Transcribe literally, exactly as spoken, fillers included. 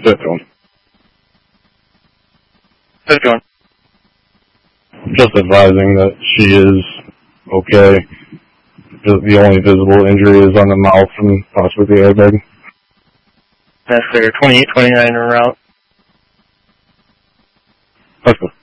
Get going. Get going. Just advising that she is okay. The only visible injury is on the mouth and possibly the airbag. That's clear. twenty-eight twenty-nine en route. That's good.